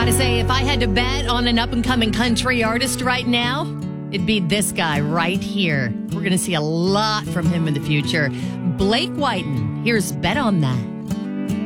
Gotta say, if I had to bet on an up-and-coming country artist right now, it'd be this guy right here. We're going to see a lot from him in the future. Blake Whiten. Here's Bet on That.